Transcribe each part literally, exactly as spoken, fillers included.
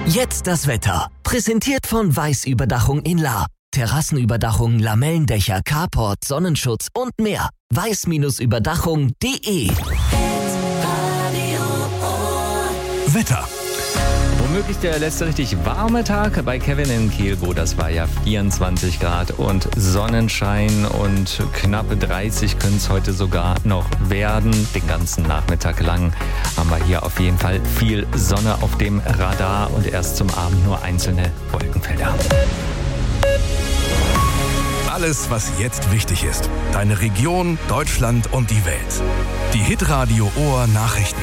Jetzt das Wetter. Präsentiert von Weiß-Überdachung in Lahr. Terrassenüberdachung, Lamellendächer, Carport, Sonnenschutz und mehr. weiß Überdachung punkt de. Wetter. Womöglich der letzte richtig warme Tag bei Kevin in Kiel, wo das war ja vierundzwanzig Grad und Sonnenschein und knappe dreißig können es heute sogar noch werden. Den ganzen Nachmittag lang haben wir hier auf jeden Fall viel Sonne auf dem Radar und erst zum Abend nur einzelne Wolkenfelder. Alles, was jetzt wichtig ist. Deine Region, Deutschland und die Welt. Die Hitradio Ohr Nachrichten.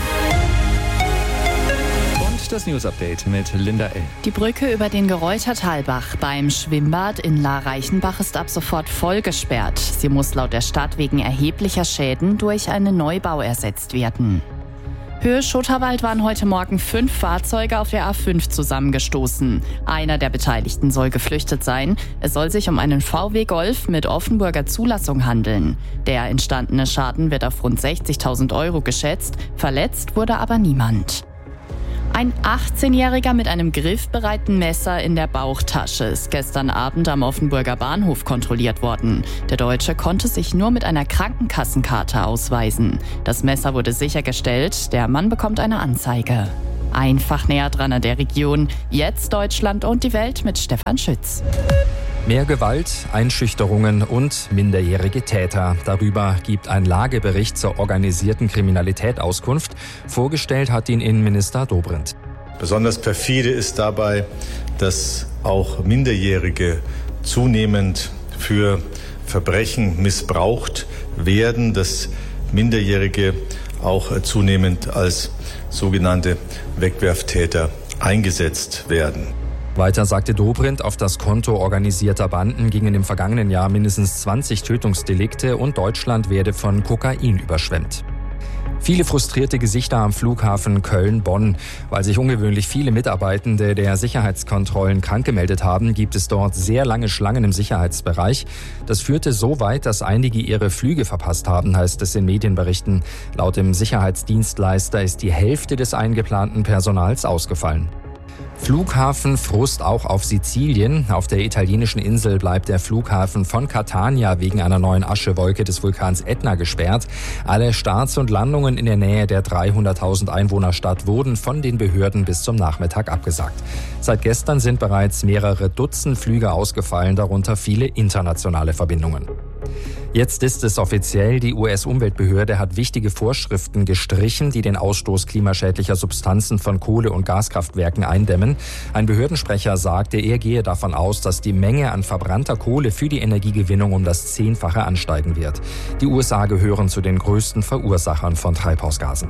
Das News-Update mit Linda L. Die Brücke über den Gereuter Talbach beim Schwimmbad in Lahr-Reichenbach ist ab sofort voll gesperrt. Sie muss laut der Stadt wegen erheblicher Schäden durch einen Neubau ersetzt werden. Höhe Schutterwald waren heute Morgen fünf Fahrzeuge auf der A fünf zusammengestoßen. Einer der Beteiligten soll geflüchtet sein. Es soll sich um einen V W Golf mit Offenburger Zulassung handeln. Der entstandene Schaden wird auf rund sechzigtausend Euro geschätzt. Verletzt wurde aber niemand. Ein achtzehnjähriger mit einem griffbereiten Messer in der Bauchtasche ist gestern Abend am Offenburger Bahnhof kontrolliert worden. Der Deutsche konnte sich nur mit einer Krankenkassenkarte ausweisen. Das Messer wurde sichergestellt, der Mann bekommt eine Anzeige. Einfach näher dran an der Region. Jetzt Deutschland und die Welt mit Stefan Schütz. Mehr Gewalt, Einschüchterungen und minderjährige Täter. Darüber gibt ein Lagebericht zur organisierten Kriminalität Auskunft. Vorgestellt hat ihn Innenminister Dobrindt. Besonders perfide ist dabei, dass auch Minderjährige zunehmend für Verbrechen missbraucht werden, dass Minderjährige auch zunehmend als sogenannte Wegwerftäter eingesetzt werden. Weiter sagte Dobrindt, auf das Konto organisierter Banden gingen im vergangenen Jahr mindestens zwanzig Tötungsdelikte und Deutschland werde von Kokain überschwemmt. Viele frustrierte Gesichter am Flughafen Köln-Bonn. Weil sich ungewöhnlich viele Mitarbeitende der Sicherheitskontrollen krank gemeldet haben, gibt es dort sehr lange Schlangen im Sicherheitsbereich. Das führte so weit, dass einige ihre Flüge verpasst haben, heißt es in Medienberichten. Laut dem Sicherheitsdienstleister ist die Hälfte des eingeplanten Personals ausgefallen. Flughafenfrust auch auf Sizilien. Auf der italienischen Insel bleibt der Flughafen von Catania wegen einer neuen Aschewolke des Vulkans Etna gesperrt. Alle Starts und Landungen in der Nähe der dreihunderttausend Einwohnerstadt wurden von den Behörden bis zum Nachmittag abgesagt. Seit gestern sind bereits mehrere Dutzend Flüge ausgefallen, darunter viele internationale Verbindungen. Jetzt ist es offiziell, die U S-Umweltbehörde hat wichtige Vorschriften gestrichen, die den Ausstoß klimaschädlicher Substanzen von Kohle- und Gaskraftwerken eindämmen. Ein Behördensprecher sagte, er gehe davon aus, dass die Menge an verbrannter Kohle für die Energiegewinnung um das Zehnfache ansteigen wird. Die U S A gehören zu den größten Verursachern von Treibhausgasen.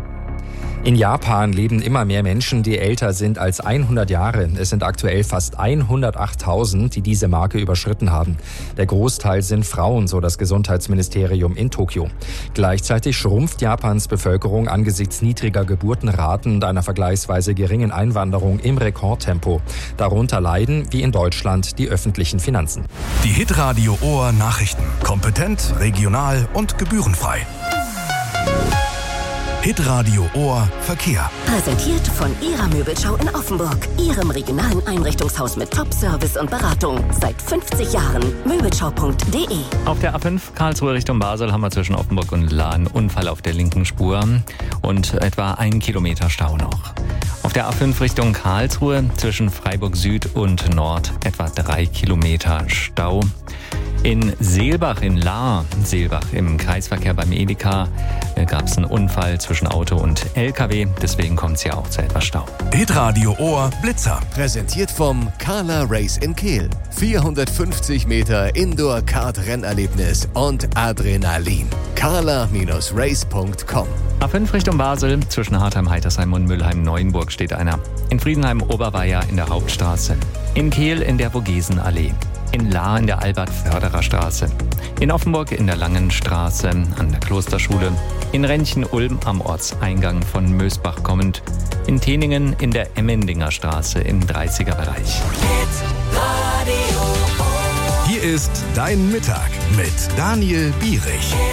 In Japan leben immer mehr Menschen, die älter sind als hundert Jahre. Es sind aktuell fast hundertachttausend, die diese Marke überschritten haben. Der Großteil sind Frauen, so das Gesundheitsministerium in Tokio. Gleichzeitig schrumpft Japans Bevölkerung angesichts niedriger Geburtenraten und einer vergleichsweise geringen Einwanderung im Rekordtempo. Darunter leiden, wie in Deutschland, die öffentlichen Finanzen. Die Hitradio Ohr Nachrichten. Kompetent, regional und gebührenfrei. Hitradio Ohr Verkehr. Präsentiert von Ihrer Möbelschau in Offenburg. Ihrem regionalen Einrichtungshaus mit Top-Service und Beratung. Seit fünfzig Jahren. Möbelschau punkt de. Auf der A fünf Karlsruhe Richtung Basel haben wir zwischen Offenburg und Lahr einen Unfall auf der linken Spur und etwa einen Kilometer Stau noch. Auf der A fünf Richtung Karlsruhe zwischen Freiburg Süd und Nord etwa drei Kilometer Stau. In Seelbach in Lahr, Seelbach im Kreisverkehr beim Edeka, gab es einen Unfall zwischen Auto und L K W. Deswegen kommt es hier auch zu etwas Stau. Hitradio Ohr Blitzer. Präsentiert vom Carla Race in Kehl. vierhundertfünfzig Meter Indoor-Kart-Rennerlebnis und Adrenalin. carla Race punkt com. A fünf Richtung Basel zwischen Hartheim, Heitersheim und Mülheim-Neuenburg steht einer. In Friedenheim-Oberweier in der Hauptstraße. In Kehl in der Vogesenallee. In Lahr in der Albert-Förderer-Straße, in Offenburg in der Langenstraße an der Klosterschule, in Rentchen-Ulm am Ortseingang von Mösbach kommend, in Teningen in der Emmendinger Straße im dreißiger Bereich. Hier ist Dein Mittag mit Daniel Bierich.